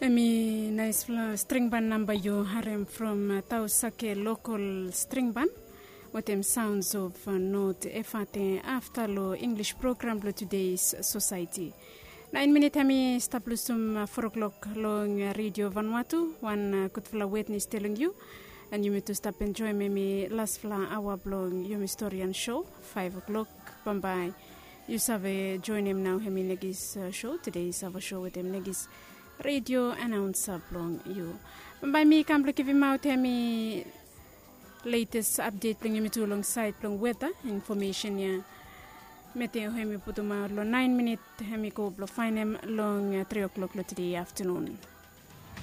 Emi nice string band number you harem from Tausake local string band. What them sounds of note effort after lo English program lo today's society. 9 minutes ami staplusum 4 o'clock long radio Vanuatu. One good fla witness telling you. And you need to stop enjoy me last fla hour blog your historian show 5 o'clock. Bye. You save join him now hemi negis show. Today is our show with him negis radio announcer blog you. Bye me come look him out hemi latest update lang yung mitulong site lang weather information ya. Meteo hemi putuma lo 9 minutes hemi ko blo find him long 3 o'clock lo today afternoon.